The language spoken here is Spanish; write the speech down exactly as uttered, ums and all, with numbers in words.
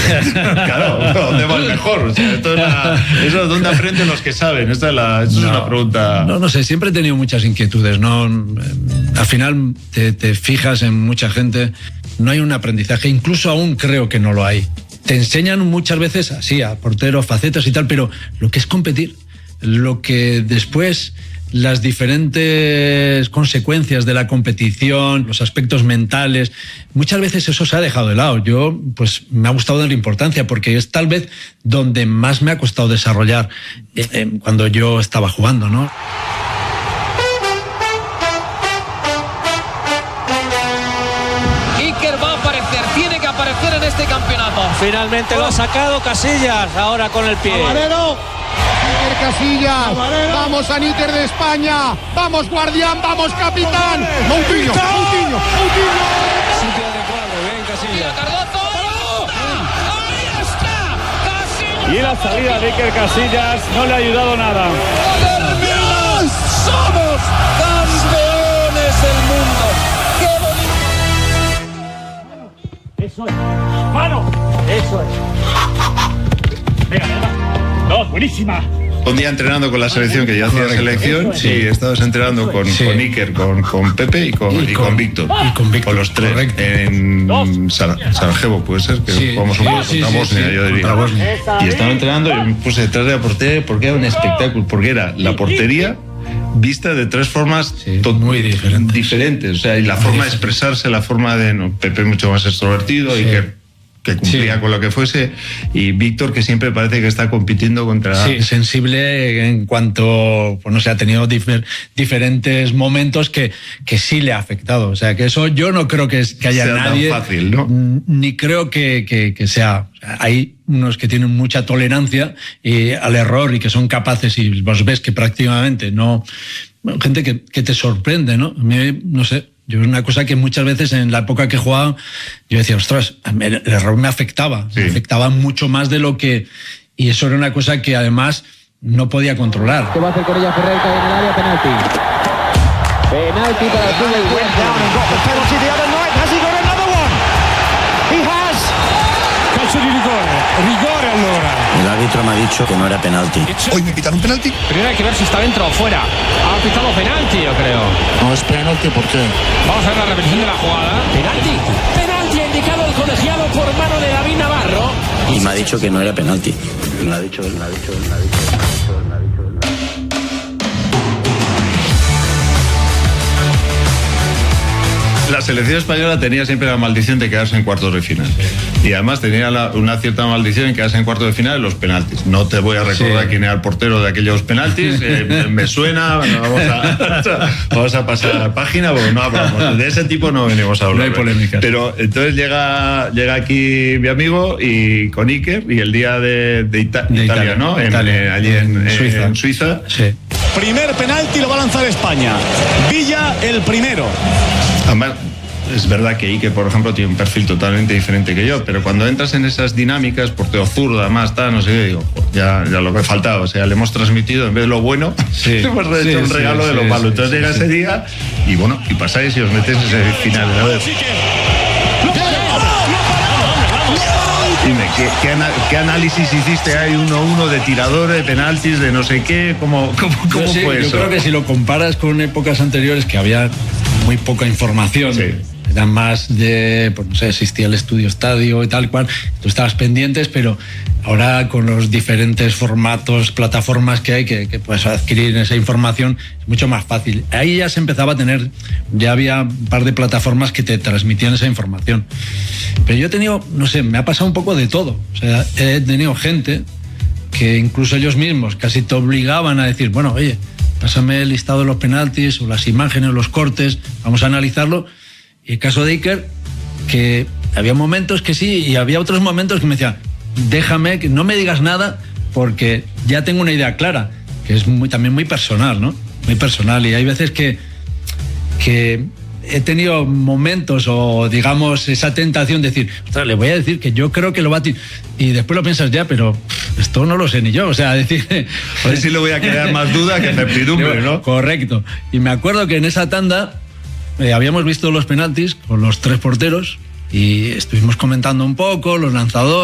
Claro, ¿dónde va el mejor? O sea, esto es la, eso es donde aprenden los que saben. Esta es, la, esta no, es una pregunta. No, no sé, siempre he tenido muchas inquietudes, ¿no? Al final te, te fijas en mucha gente, no hay un aprendizaje, incluso aún creo que no lo hay. Te enseñan muchas veces así a porteros, facetas y tal, pero lo que es competir, lo que después las diferentes consecuencias de la competición, los aspectos mentales, muchas veces eso se ha dejado de lado. Yo, pues, me ha gustado darle importancia porque es tal vez donde más me ha costado desarrollar eh, eh, cuando yo estaba jugando, ¿no? Iker va a aparecer, tiene que aparecer en este campeonato. Finalmente lo ha sacado Casillas, ahora con el pie. Camarero. Iker Casillas, Camarero. Vamos a Níker de España, vamos guardián, vamos capitán. Moutinho, Moutinho, Moutinho. Sitio adecuado, bien Casillas. ¡Ahí está! ¡Casillas! Y la salida de Iker Casillas no le ha ayudado nada. ¡Terminamos! ¡Somos campeones del mundo! ¡Qué bonito! Eso es. ¡Mano! Eso es. Venga, venga. Dos, buenísima. Un día entrenando con la selección, que yo hacía selección, sí, estabas entrenando con, sí. con Iker, con, con Pepe y con, y con, y con Víctor. Y con Víctor. Con los tres. Correcto. En Sar Sarajevo, puede ser, que sí. jugamos un poco sí, contra sí, Bosnia, sí, yo diría. Bosnia. Y estaba entrenando y me puse detrás de la portería porque era un espectáculo, porque era la portería vista de tres formas sí, muy diferentes. diferentes. O sea, y la forma de expresarse, la forma de... No, Pepe mucho más extrovertido, sí. Iker que cumplía sí. con lo que fuese, y Víctor, que siempre parece que está compitiendo contra... Sí, sensible en cuanto, pues no sé, ha tenido difer diferentes momentos que, que sí le ha afectado. O sea, que eso yo no creo que, que haya sea nadie... tan fácil, ¿no? Ni creo que, que, que sea... Hay unos que tienen mucha tolerancia y, al error y que son capaces, y vos ves que prácticamente no... Gente que, que te sorprende, ¿no? A mí, no sé... Yo es una cosa que muchas veces en la época que jugaba, yo decía, ostras, el error me afectaba, sí. me afectaba mucho más de lo que... Y eso era una cosa que además no podía controlar. ¿Qué va a hacer con ella Ferrer? Cae en el área, penalti. Penalti para el fútbol. Calcio di rigore, rigore allora. El árbitro me ha dicho que no era penalti. Hoy me pitaron penalti. Primero hay que ver si está dentro o fuera. Ha pitado penalti, yo creo. No es penalti, ¿por qué? Vamos a ver la repetición de la jugada. Penalti. Penalti ha indicado el colegiado por mano de David Navarro. Y me ha dicho que no era penalti. Me lo ha dicho, me lo ha dicho, me lo ha dicho, me lo ha dicho, me lo ha dicho. La selección española tenía siempre la maldición de quedarse en cuartos de final. Y además tenía la, una cierta maldición en quedarse en cuartos de final en los penaltis. No te voy a recordar sí. quién era el portero de aquellos penaltis. Eh, me suena. Bueno, vamos, a, vamos a pasar página porque no hablamos. De ese tipo no venimos a hablar. No hay polémica. Pero entonces llega, llega aquí mi amigo y con Iker y el día de, de, Ita de Italia, Italia, ¿no? En, Italia. Eh, allí en, en Suiza. En Suiza. Sí. Primer penalti lo va a lanzar España. Villa el primero. Además, es verdad que Iker, por ejemplo, tiene un perfil totalmente diferente que yo, pero cuando entras en esas dinámicas, portero zurdo, además, tal, no sé qué, digo, ya, ya lo que faltaba, o sea, le hemos transmitido, en vez de lo bueno, sí, le hemos hecho sí, un regalo sí, de lo sí, malo. Entonces sí, llega sí, ese sí. día y bueno, y pasáis y os metéis en ese final. A ver. Dime, ¿qué, qué, ana ¿qué análisis hiciste? Hay uno uno de tiradores, de penaltis, de no sé qué, ¿cómo, cómo, cómo sí, fue yo eso? Yo creo que si lo comparas con épocas anteriores que había muy poca información, sí. eran más de, pues no sé, existía el estudio estadio y tal cual, tú estabas pendientes, pero ahora con los diferentes formatos, plataformas que hay, que, que puedes adquirir esa información, es mucho más fácil. Ahí ya se empezaba a tener, ya había un par de plataformas que te transmitían esa información. Pero yo he tenido, no sé, me ha pasado un poco de todo. O sea, he tenido gente que incluso ellos mismos casi te obligaban a decir, bueno, oye, pásame el listado de los penaltis o las imágenes, los cortes, vamos a analizarlo. Y el caso de Iker, que había momentos que sí y había otros momentos que me decían, déjame, que no me digas nada porque ya tengo una idea clara, que es muy, también muy personal, ¿no? Muy personal. Y hay veces que, que he tenido momentos o digamos esa tentación de decir, ostras, le voy a decir que yo creo que lo va a tirar. Y después lo piensas ya, pero esto no lo sé ni yo. O sea, decir... A ver si le voy a crear más duda que certidumbre, ¿no? Correcto. Y me acuerdo que en esa tanda eh, habíamos visto los penaltis con los tres porteros y estuvimos comentando un poco, los lanzadores.